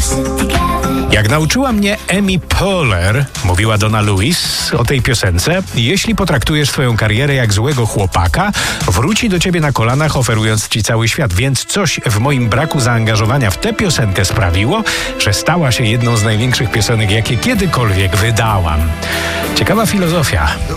Jak nauczyła mnie Amy Poehler, mówiła Donna Lewis o tej piosence, jeśli potraktujesz swoją karierę jak złego chłopaka, wróci do ciebie na kolanach, oferując ci cały świat. Więc coś w moim braku zaangażowania w tę piosenkę sprawiło, że stała się jedną z największych piosenek, jakie kiedykolwiek wydałam. Ciekawa filozofia.